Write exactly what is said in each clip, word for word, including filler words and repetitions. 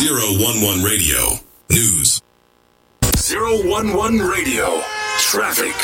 zero one one Radio. News. zero one one Radio. Traffic.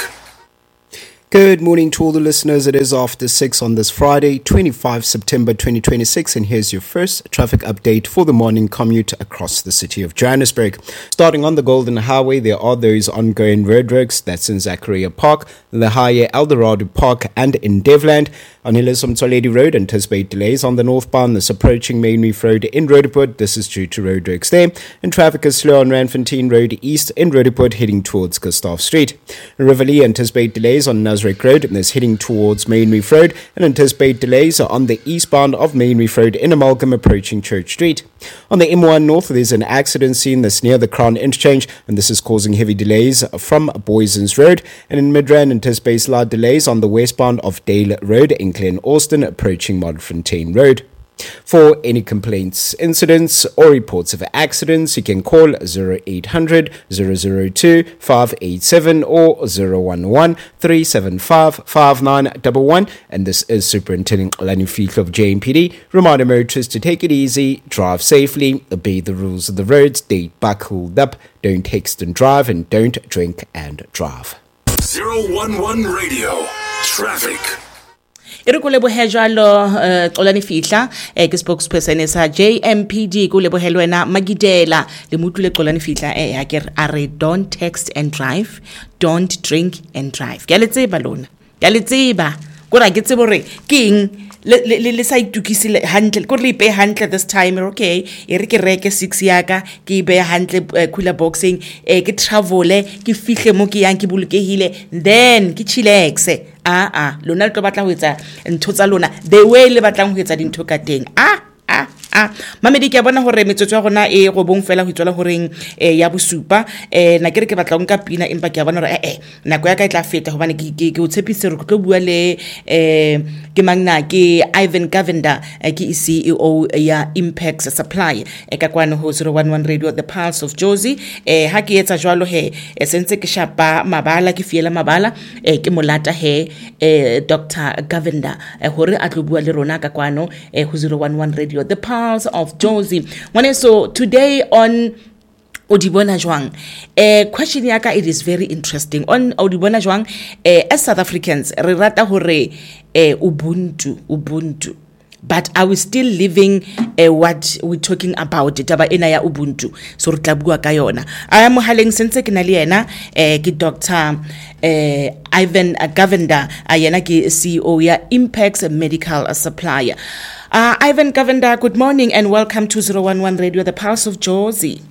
Good morning to all the listeners. It is after six on this Friday, the twenty-fifth of September twenty twenty-six, and here's your first traffic update for the morning commute across the city of Johannesburg. Starting on the Golden Highway, there are those ongoing roadworks. That's in Zachariah Park, the Higher Eldorado Park, and in Devland. On Hillis Mtoledi Road, anticipate delays on the northbound that's approaching Main Reef Road in Roodepoort. This is due to roadworks there. And traffic is slow on Randfontein Road East in Roodepoort heading towards Gustav Street. In Rivoli, anticipate delays on Nasrec Road and that's heading towards Main Reef Road. And anticipate delays on the eastbound of Main Reef Road in Amalgam approaching Church Street. On the M one North, there's an accident scene that's near the Crown Interchange, and this is causing heavy delays from Boysons Road. And in Midrand, anticipate slight delays on the westbound of Dale Road in Glen Austin approaching Modderfontein Road. For any complaints, incidents, or reports of accidents, you can call zero eight hundred, zero zero two, five eight seven or zero one one, three seven five, five nine one one. And this is Superintendent Xolani Fihlo of J M P D. Reminder motorists to take it easy, drive safely, obey the rules of the roads, stay buckled up, don't text and drive, and don't drink and drive. zero one one Radio. Traffic. E re ko lebohe jalo Xolani Fihlo ke spokesperson sa J M P D ko lebohe lwena Magidela le mutlule Xolani Fihlo e ya ke are don't text and drive, don't drink and drive. Ke a le tseba lona, ke a le tseba ko ra ke tsebo re king le le le sa itukisile hantle ko re ipe hantle this time. Okay, e re ke reke six yaka ke ipe hantle cooler boxing e ke travel ke fihle mo ke yang ke bolokehile, then ke chillaxe. Ah ah lona le tlo batla ho etsa ntho tsa lona the way le batlang ho etsa dintho ka teng. ah ah ah mamedi ke bona hore metsotso ya gona e go bong fela ho itswela horeng eh ya bosupa eh na ke re ke batla nka pina empa ke bona hore eh eh nako ya ka e tla feta hobane ke ke o tshepise re go tlo bua le eh ke mangna ke Ivan Govender ke C E O ya Impact Supply e ka kwana ho zero one one Radio the Pulse of Jozi. eh ha ke etsa jwalo he e sentse ke shapa mabala ke fiela mabala eh ke molata he eh Doctor Govender eh hore a tlo bua le rona ka kwano eh ho zero one one Radio the Pulse of Jozi. When so today on Odibona Jwang, eh question yaka, it is very interesting on Odibona Jwang. eh as South Africans re rata hore eh ubuntu ubuntu, but are we still living uh, what we're talking about taba ena ya ubuntu? So re tla bua ka yona. I am mohaleng sentse ke na le yena eh ke Doctor eh Ivan Govender, ayena ke C E O ya Impact Medical Supply. Uh, Ivan Govender, good morning and welcome to zero one one Radio, the Pulse of Jozi.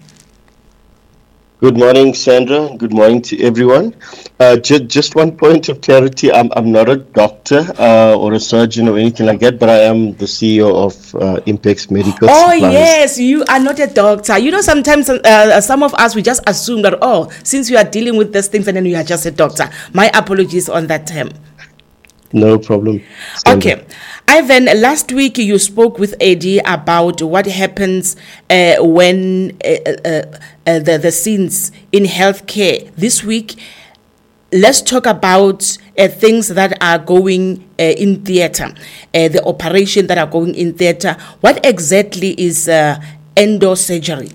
Good morning, Sandra. Good morning to everyone. Uh, just, just one point of clarity. I'm, I'm not a doctor uh, or a surgeon or anything like that, but I am the C E O of uh, Impact Medical Oh, Supplies. yes, you are not a doctor. You know, sometimes uh, some of us, we just assume that, oh, since you are dealing with these things and then you are just a doctor. My apologies on that term. No problem, Sandra. Okay. Ivan, last week you spoke with Eddie about what happens uh, when uh, uh, uh, the, the scenes in healthcare. This week, let's talk about uh, things that are going uh, in theater, uh, the operation that are going in theater. What exactly is uh, endosurgery?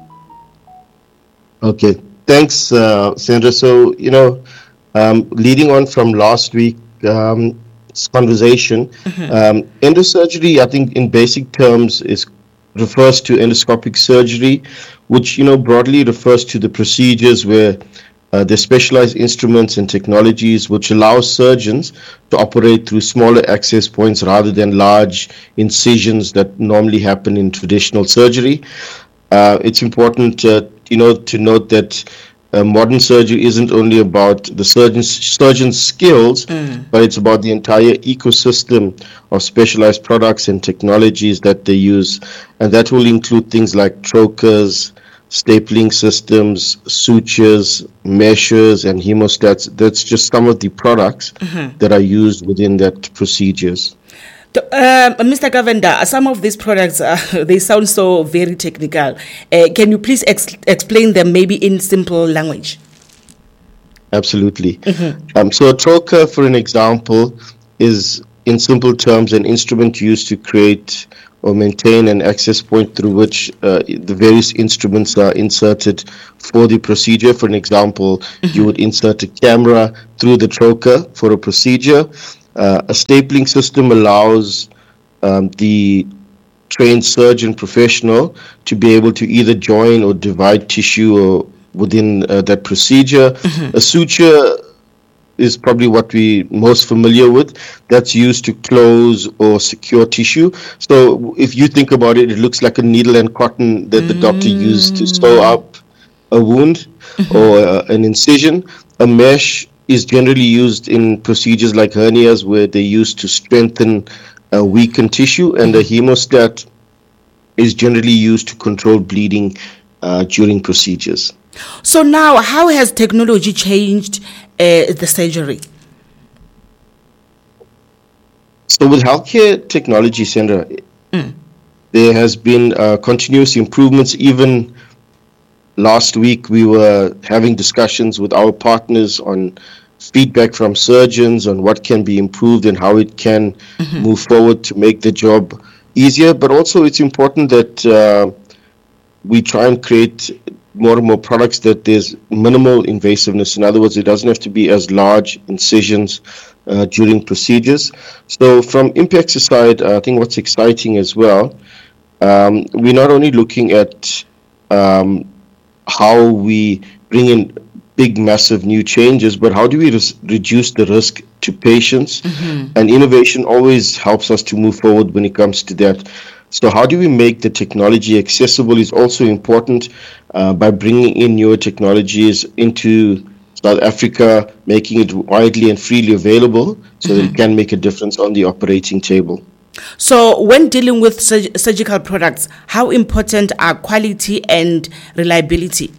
Okay, thanks, uh, Sandra. So, you know, um, leading on from last week, um, conversation, mm-hmm. um, endosurgery, I think in basic terms, is refers to endoscopic surgery, which, you know, broadly refers to the procedures where uh, the specialized instruments and technologies which allow surgeons to operate through smaller access points rather than large incisions that normally happen in traditional surgery. Uh, it's important, uh, you know, to note that Uh, modern surgery isn't only about the surgeon's, surgeon's skills, mm. but it's about the entire ecosystem of specialized products and technologies that they use. And that will include things like trocars, stapling systems, sutures, meshes, and hemostats. That's just some of the products mm-hmm. that are used within that procedures. Uh, Mister Govender, some of these products, uh, they sound so very technical. Uh, can you please ex- explain them maybe in simple language? Absolutely. Mm-hmm. Um, so a trocar, for an example, is in simple terms an instrument used to create or maintain an access point through which uh, the various instruments are inserted for the procedure. For an example, mm-hmm. you would insert a camera through the trocar for a procedure. Uh, a stapling system allows um, the trained surgeon professional to be able to either join or divide tissue or within uh, that procedure. Mm-hmm. A suture is probably what we're most familiar with. That's used to close or secure tissue. So if you think about it, it looks like a needle and cotton that the mm. doctor used to sew up a wound mm-hmm. or uh, an incision. A mesh is generally used in procedures like hernias, where they're used to strengthen a weakened tissue, and a hemostat is generally used to control bleeding uh, during procedures. So now, how has technology changed uh, the surgery? So with healthcare technology, Sandra, mm. there has been uh, continuous improvements. Even last week, we were having discussions with our partners on feedback from surgeons on what can be improved and how it can mm-hmm. move forward to make the job easier. But also, it's important that uh, we try and create more and more products that there's minimal invasiveness. In other words, it doesn't have to be as large incisions uh, during procedures. So from Impex's side, I think what's exciting as well, um, we're not only looking at um, how we bring in big, massive new changes, but how do we res- reduce the risk to patients? Mm-hmm. And innovation always helps us to move forward when it comes to that. So how do we make the technology accessible is also important uh, by bringing in newer technologies into South Africa, making it widely and freely available so mm-hmm. that it can make a difference on the operating table. So when dealing with surg- surgical products, how important are quality and reliability?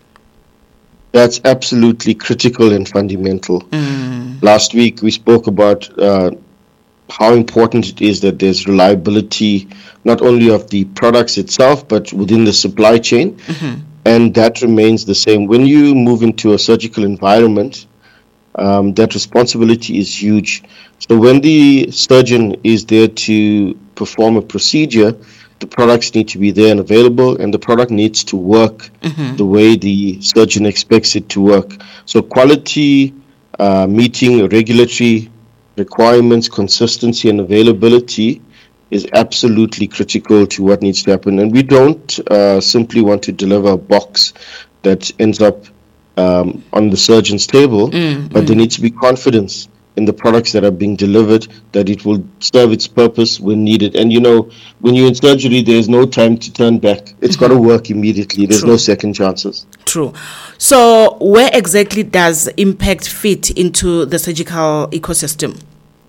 That's absolutely critical and fundamental. Mm. Last week we spoke about uh, how important it is that there's reliability not only of the products itself, but within the supply chain. Mm-hmm. And that remains the same. When you move into a surgical environment, um, that responsibility is huge. So when the surgeon is there to perform a procedure, the products need to be there and available, and the product needs to work mm-hmm. the way the surgeon expects it to work. So quality, uh, meeting regulatory requirements, consistency, and availability is absolutely critical to what needs to happen. And we don't uh, simply want to deliver a box that ends up um, on the surgeon's table, mm-hmm. but there needs to be confidence in the products that are being delivered, that it will serve its purpose when needed. And you know, when you're in surgery, there's no time to turn back. It's mm-hmm. got to work immediately. There's True. no second chances. True. So where exactly does Impact fit into the surgical ecosystem?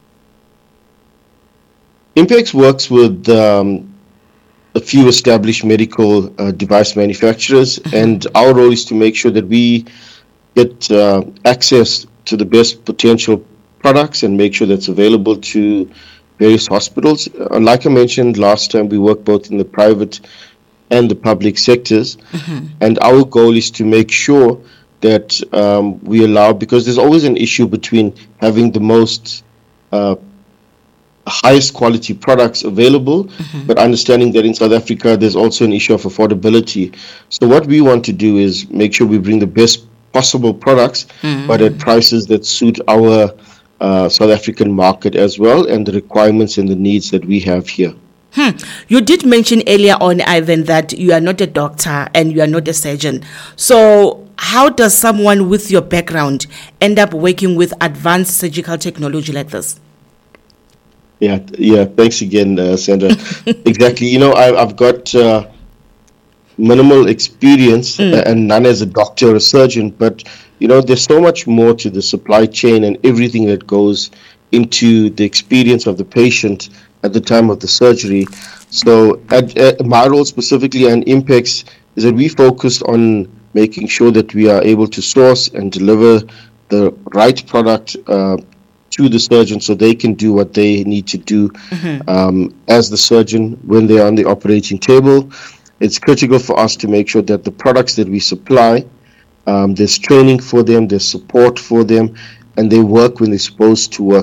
Impact works with um, a few established medical uh, device manufacturers, mm-hmm. and our role is to make sure that we get uh, access to the best potential products and make sure that's available to various hospitals. Uh, like I mentioned last time, we work both in the private and the public sectors, mm-hmm. and our goal is to make sure that um, we allow, because there's always an issue between having the most uh, highest quality products available, mm-hmm. but understanding that in South Africa there's also an issue of affordability. So what we want to do is make sure we bring the best possible products, mm-hmm. but at prices that suit our uh, South African market as well, and the requirements and the needs that we have here. Hmm. You did mention earlier on, Ivan, that you are not a doctor and you are not a surgeon. So how does someone with your background end up working with advanced surgical technology like this? Yeah, yeah. Thanks again, uh, Sandra. Exactly. You know, I, I've got uh, minimal experience mm. uh, and none as a doctor or a surgeon, but you know, there's so much more to the supply chain and everything that goes into the experience of the patient at the time of the surgery. So, at, at my role specifically and Impex is that we focused on making sure that we are able to source and deliver the right product uh, to the surgeon so they can do what they need to do mm-hmm. um, as the surgeon when they're on the operating table. It's critical for us to make sure that the products that we supply, um, there's training for them, there's support for them, and they work when they're supposed to work.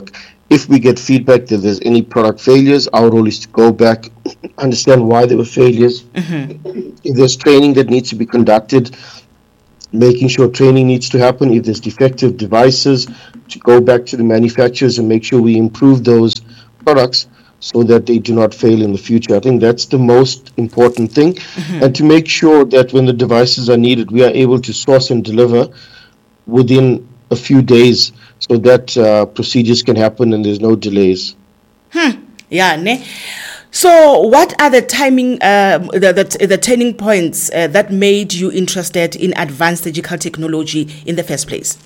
if we get feedback that there's any product failures, our role is to go back, understand why there were failures. Mm-hmm. If there's training that needs to be conducted, making sure training needs to happen. If there's defective devices, to go back to the manufacturers and make sure we improve those products so that they do not fail in the future. I think that's the most important thing. Mm-hmm. And to make sure that when the devices are needed, we are able to source and deliver within a few days so that uh, procedures can happen and there's no delays. Hmm. Yeah, ne? So what are the timing, uh, the, the, the turning points uh, that made you interested in advanced surgical technology in the first place?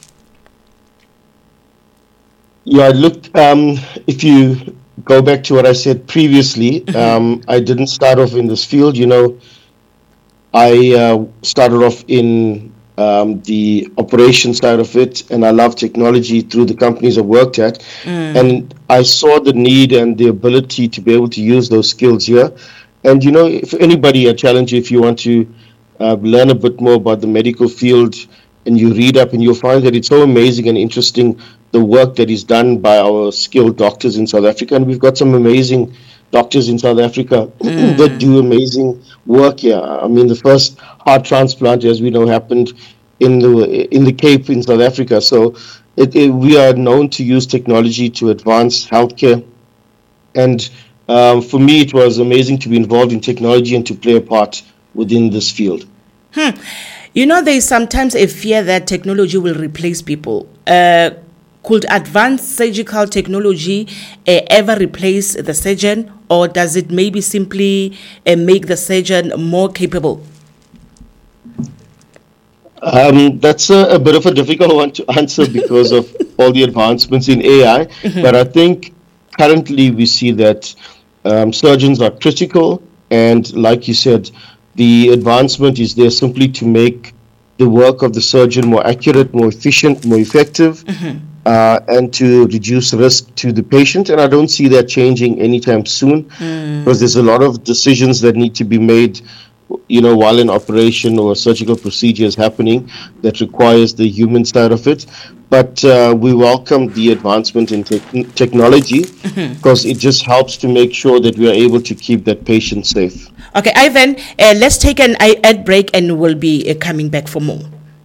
Yeah, look, um, if you go back to what I said previously, mm-hmm. um, I didn't start off in this field. You know, I uh, started off in um, the operation side of it, and I love technology through the companies I worked at. Mm. And I saw the need and the ability to be able to use those skills here. And, you know, if anybody, I challenge you, if you want to uh, learn a bit more about the medical field and you read up, and you'll find that it's so amazing and interesting, the work that is done by our skilled doctors in South Africa. And we've got some amazing doctors in South Africa mm. that do amazing work here. I mean, the first heart transplant, as we know, happened in the in the Cape in South Africa. So it, it, we are known to use technology to advance healthcare. And um, for me, it was amazing to be involved in technology and to play a part within this field. Hmm. You know, there is sometimes a fear that technology will replace people. Uh, could advanced surgical technology uh, ever replace the surgeon, or does it maybe simply uh, make the surgeon more capable? Um, that's a, a bit of a difficult one to answer because of all the advancements in A I. Mm-hmm. But I think currently we see that um, surgeons are critical, and like you said, the advancement is there simply to make the work of the surgeon more accurate, more efficient, more effective, mm-hmm. uh, and to reduce risk to the patient. And I don't see that changing anytime soon mm. because there's a lot of decisions that need to be made, you know, while an operation or a surgical procedure is happening that requires the human side of it. But uh, we welcome the advancement in te- technology mm-hmm. because it just helps to make sure that we are able to keep that patient safe. Okay, Ivan, uh, let's take an ad break and we'll be uh, coming back for more.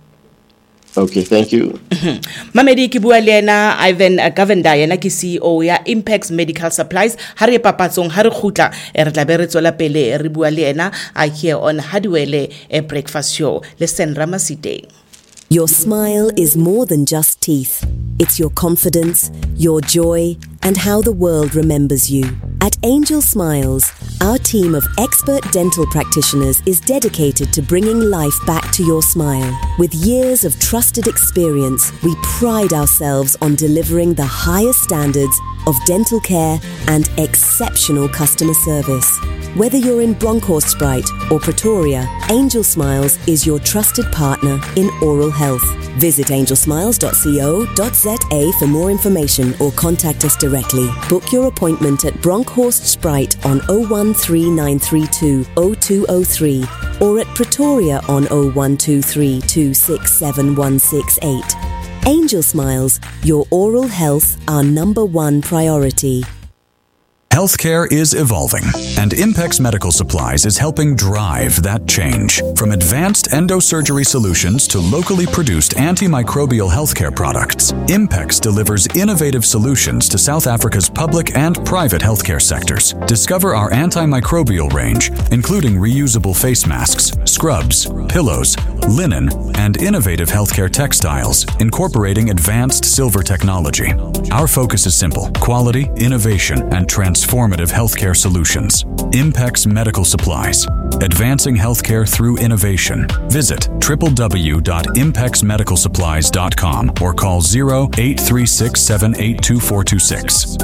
Okay, thank you. Mamedi ki bua le ena Ivan Govender yena ke C E O ya Impex Medical Supplies. Ha re papatsong ha re khutla re tla be re tswela pele re bua le ena a here on Hadiwele a breakfast show. Listen Ramasiteng. Your smile is more than just teeth. It's your confidence, your joy, and how the world remembers you. At Angel Smiles, our team of expert dental practitioners is dedicated to bringing life back to your smile. With years of trusted experience, we pride ourselves on delivering the highest standards of dental care and exceptional customer service. Whether you're in Bronkhorstspruit or Pretoria, Angel Smiles is your trusted partner in oral health. Visit angel smiles dot co dot za for more information or contact us directly. Book your appointment at Bronkhorstspruit on zero one three nine three two zero two zero three or at Pretoria on zero one two three two six seven one six eight. Angel Smiles, your oral health, our number one priority. Healthcare is evolving, and Impex Medical Supplies is helping drive that change. From advanced endosurgery solutions to locally produced antimicrobial healthcare products, Impex delivers innovative solutions to South Africa's public and private healthcare sectors. Discover our antimicrobial range, including reusable face masks, scrubs, pillows, linen, and innovative healthcare textiles, incorporating advanced silver technology. Our focus is simple: quality, innovation, and transformation. Transformative healthcare solutions. Impex Medical Supplies. Advancing healthcare through innovation. Visit w w w dot impex medical supplies dot com or call zero eight three six seven eight two four two six.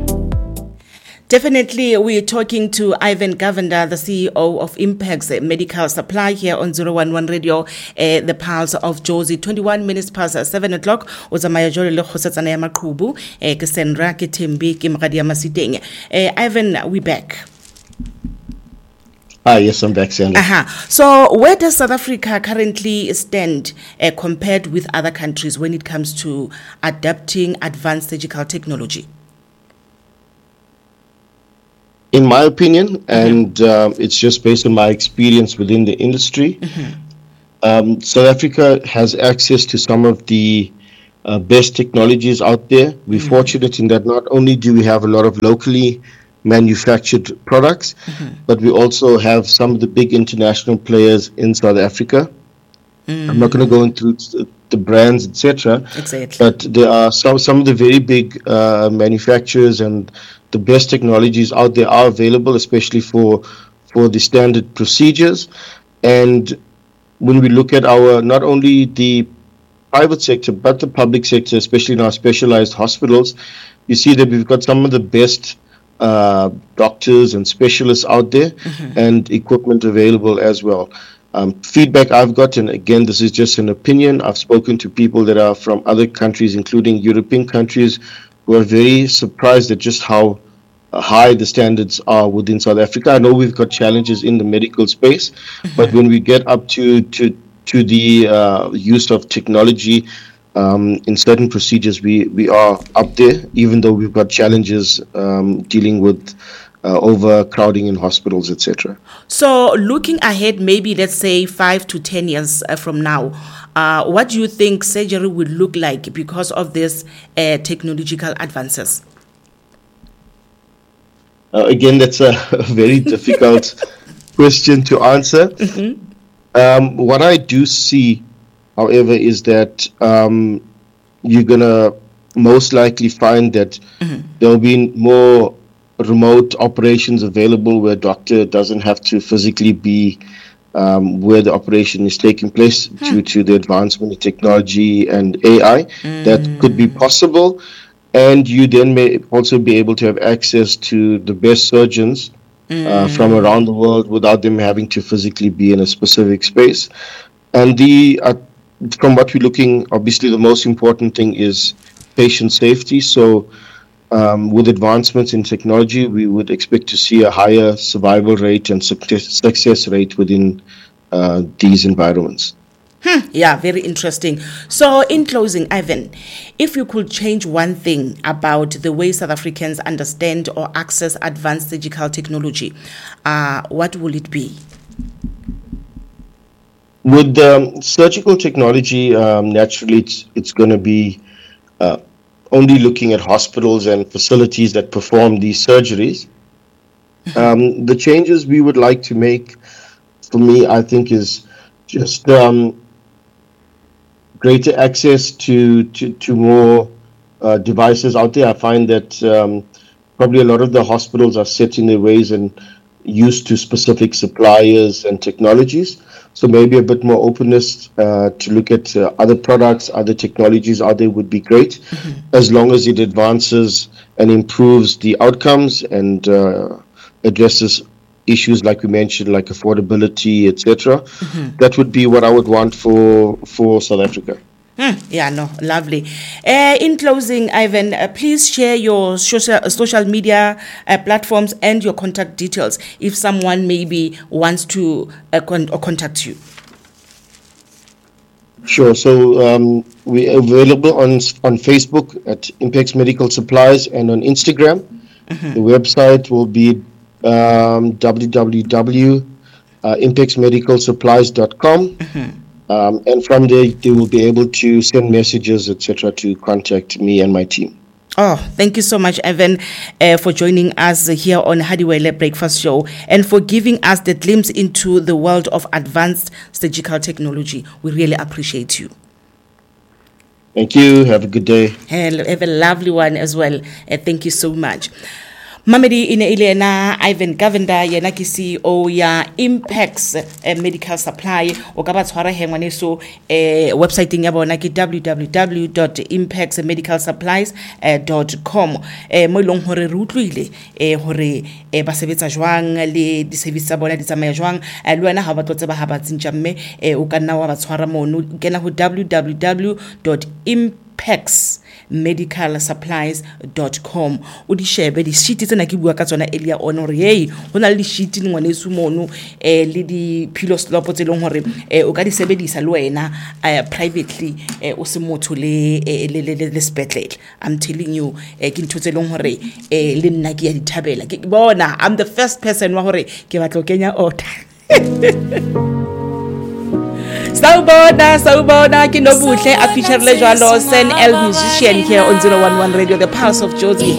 Definitely, we're talking to Ivan Govender, the C E O of Impex Medical Supply here on zero one one Radio, uh, the Pulse of Jozi, twenty-one minutes past seven o'clock. Ozamaya jole le khosatsana ya maqhubu, eh ke Senra ke Thembi ke Mradi ya Masiteng. Eh Ivan, we back. Ah, yes, I'm back, Sandra. Uh-huh. So, where does South Africa currently stand uh, compared with other countries when it comes to adapting advanced surgical technology? in my opinion, and um, it's just based on my experience within the industry, mm-hmm. um, South Africa has access to some of the uh, best technologies out there. We're mm-hmm. fortunate in that not only do we have a lot of locally manufactured products, mm-hmm. but we also have some of the big international players in South Africa. Mm-hmm. I'm not going to go into the, the brands, et cetera. Exactly. But there are some some of the very big uh, manufacturers, and the best technologies out there are available, especially for for the standard procedures. And when we look at our not only the private sector but the public sector, especially in our specialized hospitals, you see that we've got some of the best uh, doctors and specialists out there, mm-hmm. and equipment available as well. Um, feedback I've gotten, again, this is just an opinion. I've spoken to people that are from other countries, including European countries, who are very surprised at just how uh, high the standards are within South Africa. I know we've got challenges in the medical space, mm-hmm. but when we get up to to to the uh, use of technology um, in certain procedures, we we are up there, even though we've got challenges um, dealing with Uh, overcrowding in hospitals, et cetera. So, looking ahead, maybe let's say five to ten years uh, from now, uh, what do you think surgery will look like because of these uh, technological advances? Uh, again, that's a, a very difficult question to answer. Mm-hmm. Um, what I do see, however, is that um, you're gonna most likely find that mm-hmm. there'll be more remote operations available where doctor doesn't have to physically be um, where the operation is taking place hmm. due to the advancement of technology and A I. Mm. That could be possible, and you then may also be able to have access to the best surgeons mm. uh, from around the world without them having to physically be in a specific space. And the uh, from what we're looking, obviously the most important thing is patient safety. So Um, with advancements in technology, we would expect to see a higher survival rate and success, success rate within uh, these environments. Hmm, yeah, very interesting. So, in closing, Ivan, if you could change one thing about the way South Africans understand or access advanced surgical technology, uh, what will it be? With um, surgical technology, um, naturally, it's, it's going to be uh, only looking at hospitals and facilities that perform these surgeries. Um, the changes we would like to make, for me, I think, is just um, greater access to, to, to more uh, devices out there. I find that um, probably a lot of the hospitals are set in their ways and used to specific suppliers and technologies. So maybe a bit more openness uh, to look at uh, other products, other technologies out there would be great, mm-hmm. as long as it advances and improves the outcomes and uh, addresses issues like we mentioned, like affordability, et cetera. Mm-hmm. That would be what I would want for for South Africa. Hmm, yeah, no, lovely. Uh, in closing, Ivan, uh, please share your social, uh, social media uh, platforms and your contact details if someone maybe wants to uh, con- or contact you. Sure. So um, we're available on on Facebook at Impex Medical Supplies and on Instagram. Mm-hmm. The website will be um, w w w dot impex medical supplies dot com. Mm-hmm. Um, and from there, they will be able to send messages, et cetera, to contact me and my team. Oh, thank you so much, Evan, uh, for joining us here on Hadiwele Breakfast Show and for giving us the glimpse into the world of advanced surgical technology. We really appreciate you. Thank you. Have a good day. Have a lovely one as well. Uh, thank you so much. Mamedi ine ile na Ivan Govender yena ke C E O ya Impex uh, Medical Supply o ka ba tshwara he ngwane so eh website ya bona ke w w w dot impex medical supplies dot com eh mo ilong hore re utlwile eh hore eh ba sebetsa jwang le di service tsa bona di tsamaya jwang le wena ha ba tlotse ba ha ba tsintja mme eh o ka nna wa ba tshwara mono kena ho w w w dot impex pex medical supplies dot com o di shebe di sheet tsena ke bua ka tsona earlier on hore hey hona le di sheet le ngwanesu mono eh le di pillow slop tse leng hore eh o ka di sebedisa le wena privately eh o se motho le le le spetlele. I'm telling you eh ke ntho tse leng hore eh le nna ke ya di thabela ke bona. I'm the first person wa hore ke batla kenya order. Sawubona, sawubona, ke Nobuhle a feature le jwalo Sen L musician here on zero one one Radio, the pulse of Jozi.